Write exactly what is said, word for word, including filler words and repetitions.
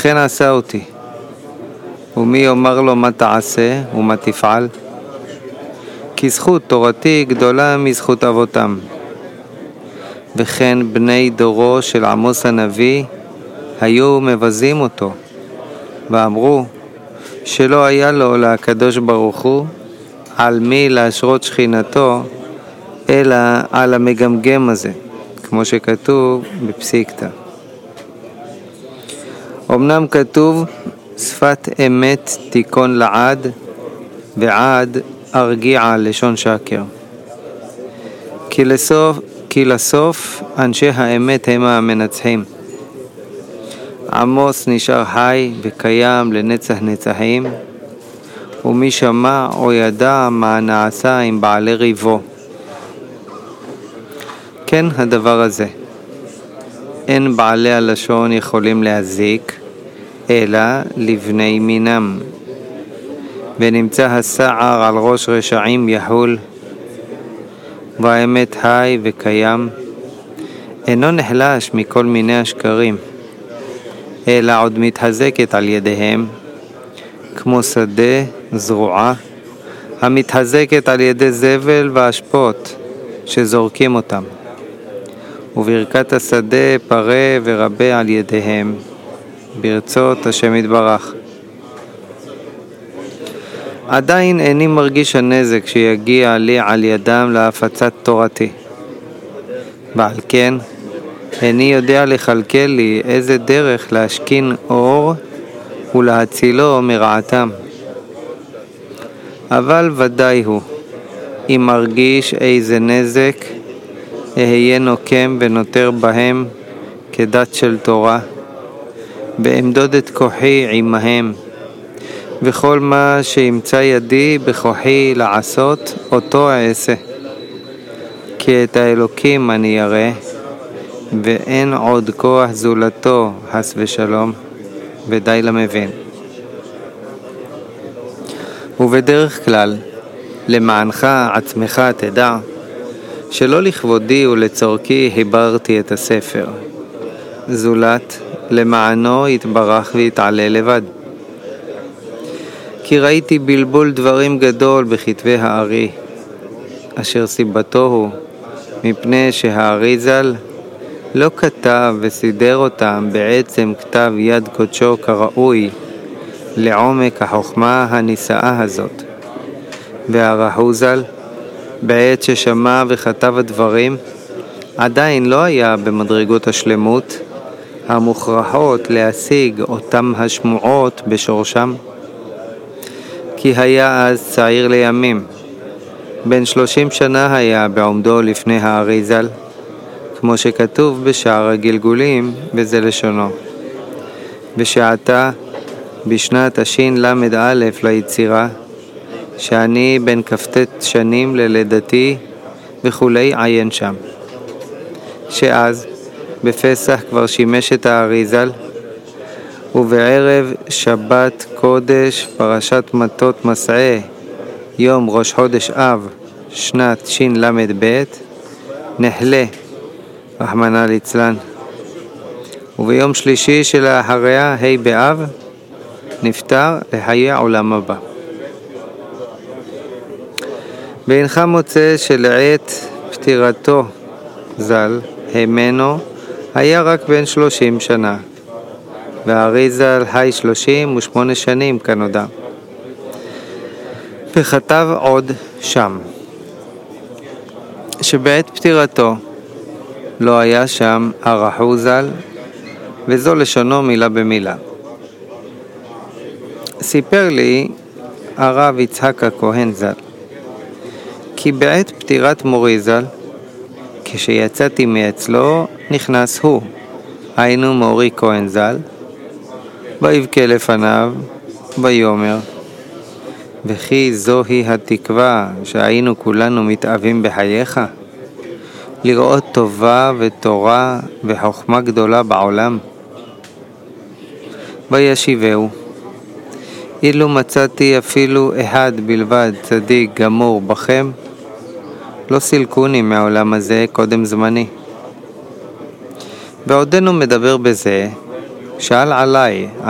וכן עשה אותי. ומי יאמר לו מה תעשה ומה תפעל? כי זכות תורתי גדולה מזכות אבותם. וכן בני דורו של עמוס הנביא היו מבזים אותו, ואמרו שלא היה לו לקדוש ברוך הוא על מי להשרות שכינתו, אלא על המגמגם הזה, כמו שכתוב בפסיקתא. אמנם כתוב שפת אמת תיקון לעד, ועד ארגיע לשון שקר. כי לסוף, כי לסוף אנשי האמת הם המנצחים. עמוס נשאר חי וקיים לנצח נצחים, ומי שמע או ידע מה נעשה עם בעלי ריבו. כן הדבר הזה, אין בעלי הלשון יכולים להזיק, אלא לבני מינם. ונמצא הסער על ראש רשעים יחול, והאמת חי וקיים, אינו נחלש מכל מיני השקרים, אלא עוד מתחזקת על ידיהם, כמו שדה זרועה, המתחזקת על ידי זבל ואשפות שזורקים אותם, וברכת השדה פרה ורבה על ידיהם, ברצות השם יתברך. עדיין איני מרגיש הנזק שיגיע לי על ידם להפצת תורתי, ועל כן איני יודע לכלכל לי איזה דרך להשכין אור ולהצילו מרעתם. אבל ודאי הוא, אם מרגיש איזה נזק, אהיה נוקם ונותר בהם כדת של תורה, ואמדוד את כוחי עמהם, וכל מה שימצא ידי בכוחי לעשות, אותו אעשה. כי את האלוקים אני ירא, ואין עוד כוח זולתו, חס ושלום, ודי למבין. ובדרך כלל, למענך עצמך תדע, שלא לכבודי ולצורכי חיברתי את הספר, זולת למענו יתברך ויתעלה לבד. כי ראיתי בלבול דברים גדול בכתבי הארי, אשר סיבתו הוא מפני שהארי ז"ל לא כתב וסידר אותם בעצם כתב יד קודשו כראוי לעומק החוכמה הנישאה הזאת. והרחו ז"ל בעת ששמע וכתב הדברים עדיין לא היה במדרגות השלמות המוכרחות להשיג אותם השמועות בשורשם. כי היה אז צעיר לימים, בן שלושים שנה היה בעומדו לפני הארי ז"ל, כמו שכתוב בשער הגלגולים בזה לשונו. ושעתה בשנת השין למד א' ליצירה, שאני בן כ"ט שנים ללידתי וכולי עיין שם. שאז בפסח כבר שימש את הארי ז"ל, ובערב שבת קודש פרשת מטות מסעי יום ראש חודש אב שנת שין למד ב' נחלה רחמנא ליצלן, וביום שלישי שלאחריה ה' באב נפטר לחיי עולם הבא. ואינך מוצא שלעת פטירתו ז"ל הימנו היה רק בן שלושים שנה, והארי ז"ל חי שלושים ושמונה שנים כנודע. וכתב עוד שם שבעת פטירתו לא היה שם הרחו ז"ל, וזו לשונו מילה במילה. סיפר לי הרב יצחק הכהן ז"ל, כי בעת פטירת מורי ז"ל, כשיצאתי מאצלו נכנס הוא, היינו מורי כהן ז"ל, ויבכה לפניו ויאמר, וכי זוהי התקווה שהיינו כולנו מתאווים בחייך, לראות טובה ותורה וחוכמה גדולה בעולם. וישיבהו, אילו מצאתי אפילו אחד בלבד צדיק גמור בכם, לא סילקוני מהעולם הזה קודם זמני. ועודנו מדבר בזה, שאל עליי